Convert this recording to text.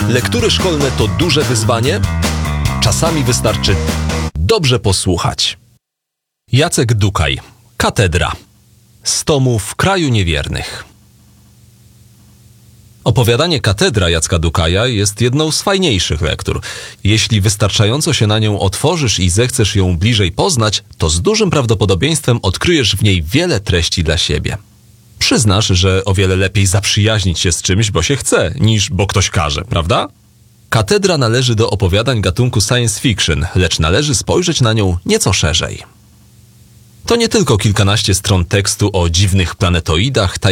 Lektury szkolne to duże wyzwanie? Czasami wystarczy dobrze posłuchać. Jacek Dukaj. Katedra. Z tomu W kraju niewiernych. Opowiadanie Katedra Jacka Dukaja jest jedną z fajniejszych lektur. Jeśli wystarczająco się na nią otworzysz i zechcesz ją bliżej poznać, to z dużym prawdopodobieństwem odkryjesz w niej wiele treści dla siebie. Przyznasz, że o wiele lepiej zaprzyjaźnić się z czymś, bo się chce, niż bo ktoś każe, prawda? Katedra należy do opowiadań gatunku science fiction, lecz należy spojrzeć na nią nieco szerzej. To nie tylko kilkanaście stron tekstu o dziwnych planetoidach,